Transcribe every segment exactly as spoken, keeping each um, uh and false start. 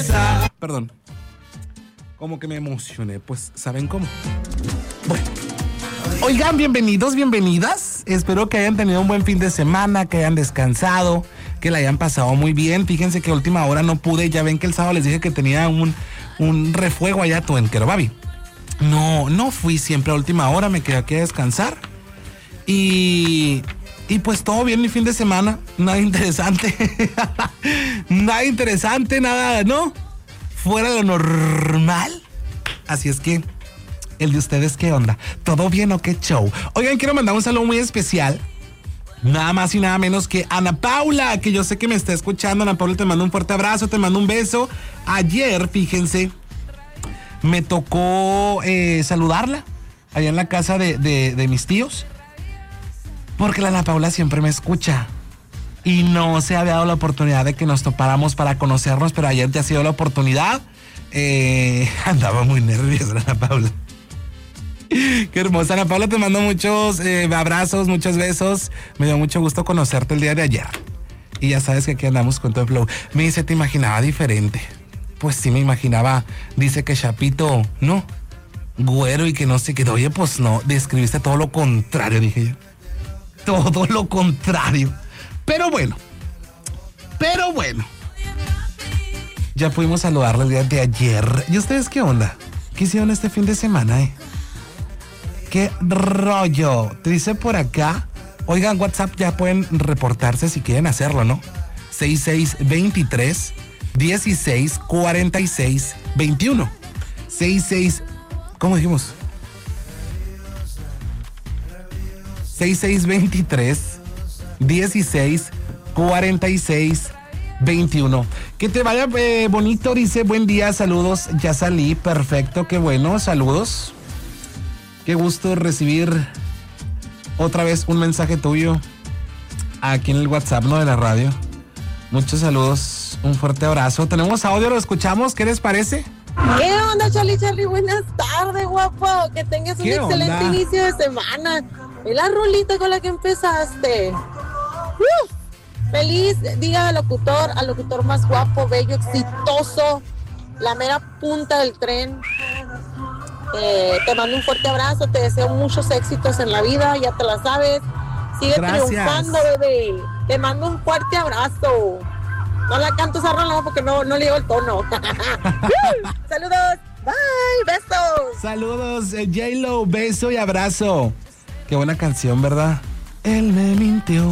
Perdón. Como que me emocioné, pues, ¿saben cómo? Bueno. Oigan, bienvenidos, bienvenidas. Espero que hayan tenido un buen fin de semana, que hayan descansado, que la hayan pasado muy bien. Fíjense que a última hora no pude. Ya ven que el sábado les dije que tenía un, un refuego allá en Querobabi. No, no fui siempre a última hora, me quedé aquí a descansar. Y... Y pues todo bien mi fin de semana, nada interesante, nada interesante, nada, ¿no? Fuera de lo normal. Así es que, el de ustedes, ¿qué onda? ¿Todo bien o qué show? Oigan, quiero mandar un saludo muy especial, nada más y nada menos que Ana Paula, que yo sé que me está escuchando. Ana Paula, te mando un fuerte abrazo, te mando un beso. Ayer, fíjense, me tocó eh, saludarla allá en la casa de, de, de mis tíos. Porque la Ana Paula siempre me escucha y no se había dado la oportunidad de que nos topáramos para conocernos, pero ayer ya ha sido la oportunidad. Eh, andaba muy nerviosa la Ana Paula. Qué hermosa, Ana Paula, te mando muchos eh, abrazos, muchos besos. Me dio mucho gusto conocerte el día de ayer. Y ya sabes que aquí andamos con todo el flow. Me dice, ¿te imaginaba diferente? Pues sí me imaginaba. Dice que Chapito, no, güero y que no sé qué. Oye, pues no, describiste todo lo contrario, dije yo. Todo lo contrario. Pero bueno. Pero bueno. Ya pudimos saludarle el día de ayer. ¿Y ustedes qué onda? ¿Qué hicieron este fin de semana, eh? ¿Qué rollo? Te dice por acá. Oigan, WhatsApp ya pueden reportarse si quieren hacerlo, ¿no? seis seis dos tres, dieciséis, cuarenta y seis, veintiuno. seis seis. ¿Cómo dijimos? seis seis dos tres, dieciséis, cuarenta y seis, veintiuno. Que te vaya eh, bonito, dice, buen día, saludos, ya salí, perfecto, qué bueno, saludos. Qué gusto recibir otra vez un mensaje tuyo aquí en el WhatsApp, ¿no? De la radio. Muchos saludos, un fuerte abrazo. Tenemos audio, lo escuchamos, ¿qué les parece? ¿Qué onda, Charlie, Charlie? Buenas tardes, guapo. Que tengas un excelente onda? inicio de semana. ¿Y la rolita con la que empezaste? ¡Uf! Feliz día al locutor, al locutor más guapo, bello, exitoso, la mera punta del tren. Eh, te mando un fuerte abrazo, te deseo muchos éxitos en la vida, ya te la sabes. Sigue Gracias. Triunfando, bebé. Te mando un fuerte abrazo. No la canto esa rola porque no, no le llevo el tono. Saludos, bye, besos. Saludos, eh, J-Lo, beso y abrazo. Qué buena canción, ¿verdad? Él me mintió.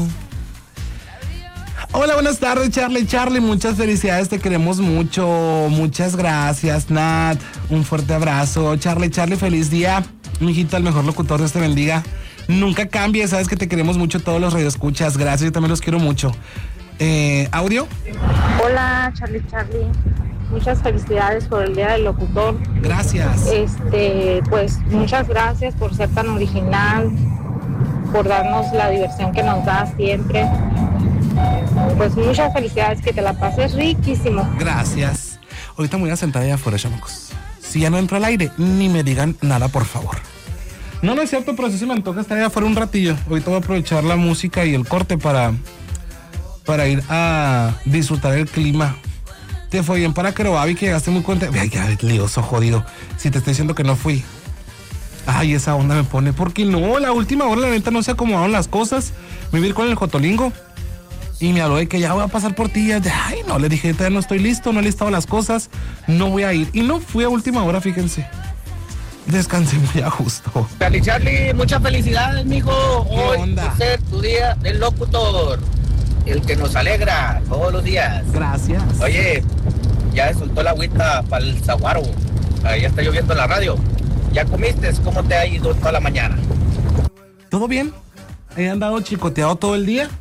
Hola, buenas tardes, Charlie. Charlie, muchas felicidades, te queremos mucho. Muchas gracias, Nat. Un fuerte abrazo. Charlie, Charlie, feliz día. Mijito, el mejor locutor, Dios te bendiga. Nunca cambies, sabes que te queremos mucho todos los radioescuchas. Gracias, yo también los quiero mucho. Eh, ¿Audio? Hola, Charlie, Charlie. Muchas felicidades por el Día del Locutor. Gracias. Este, pues muchas gracias por ser tan original, por darnos la diversión que nos das siempre. Pues muchas felicidades, que te la pases riquísimo. Gracias. Ahorita me voy a sentar allá afuera, chamacos. Si ya no entro al aire, ni me digan nada, por favor. No, no es cierto, pero sí se me antoja estar allá afuera un ratillo. Ahorita voy a aprovechar la música y el corte para, para ir a disfrutar el clima. Te fue bien para Querobabi, que llegaste muy contento. Ay, ya, lioso, jodido. Si te estoy diciendo que no fui. Ay, esa onda me pone. Porque no, la última hora, la neta, no se acomodaron las cosas. Me vi con el Jotolingo. Y me habló de que ya voy a pasar por ti. Ay, no, le dije, todavía no estoy listo, no he listado las cosas. No voy a ir. Y no fui a última hora, fíjense. Descansé muy a gusto. Charlie, Charlie, muchas felicidades, mijo. Hoy va a ser tu día del locutor. El que nos alegra todos los días. Gracias. Oye, ya soltó la agüita para el saguaro. Ahí está lloviendo en la radio. ¿Ya comiste? ¿Cómo te ha ido toda la mañana? ¿Todo bien? He andado chicoteado todo el día.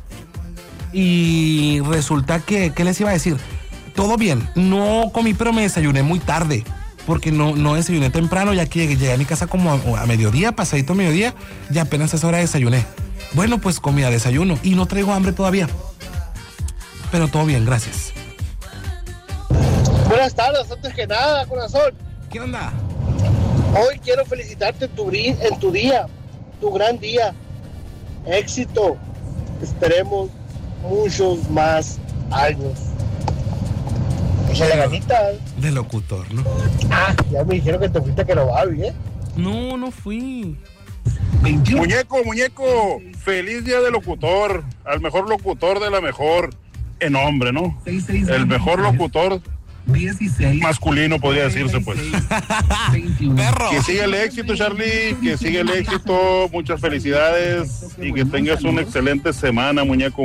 Y resulta que, ¿qué les iba a decir? Todo bien. No comí, pero me desayuné muy tarde. Porque no, no desayuné temprano, ya que llegué, llegué a mi casa como a, a mediodía, pasadito a mediodía. Ya apenas a esa hora desayuné. Bueno, pues comí a desayuno. Y no traigo hambre todavía. Pero todo bien, gracias. Buenas tardes, antes que nada, corazón. ¿Qué onda? Hoy quiero felicitarte en tu, en tu día, tu gran día. Éxito. Esperemos muchos más años. Échale ganitas. De locutor, ¿no? Ah, ya me dijeron que te fuiste que lo va bien. No, no fui. Muñeco, muñeco, feliz día de locutor, al mejor locutor de la mejor en hombre, ¿no? El mejor locutor masculino podría decirse, pues. Perro. Que siga el éxito, Charlie, que siga el éxito, muchas felicidades y que tengas una excelente semana, muñeco.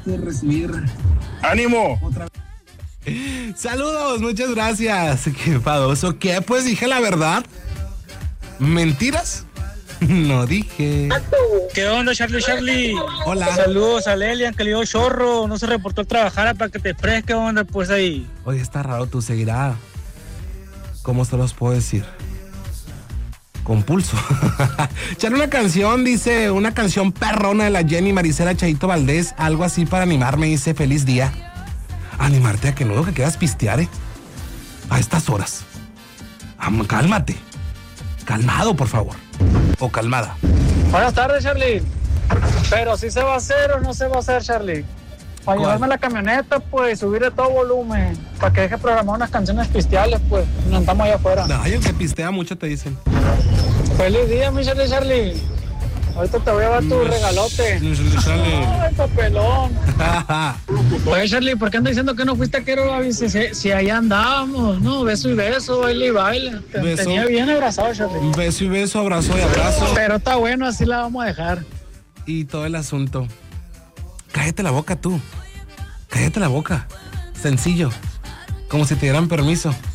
¡Ánimo! Saludos, muchas gracias. Qué enfadoso. ¿Qué? Pues dije la verdad. ¿Mentiras? No dije. ¿Qué onda, Charlie, Charlie? Hola. Saludos a Lelian, que le dio chorro. No se reportó a trabajar para que te fresque, onda, pues ahí. Oye, está raro, tú seguirá. ¿Cómo se los puedo decir? Con pulso. Echarle una canción, dice, una canción perrona de la Jenny Maricela Chaito Valdés, algo así para animarme, dice, feliz día. Animarte a que no, que quieras pistear, ¿eh? A estas horas. Am, cálmate. Calmado, por favor. O calmada. Buenas tardes, Charlie. Pero si se va a hacer o no se va a hacer, Charlie. Para llevarme la camioneta, pues, subirle todo volumen. Para que deje programar unas canciones pisteales, pues. Nos estamos allá afuera. No, el que pistea mucho te dicen. Feliz día, mi Charlie, Charlie. Ahorita te voy a dar tu regalote. Ay, papelón. Oye, Charlie, ¿por qué andas diciendo que no fuiste a Quero? Si, si, si allá andábamos, ¿no? Beso y beso, baile y baile. Te Beso. tenía bien abrazado, Charlie. Beso y beso, abrazo y abrazo. Pero está bueno, así la vamos a dejar. Y todo el asunto. Cállate la boca tú. Cállate la boca. Sencillo. Como si te dieran permiso.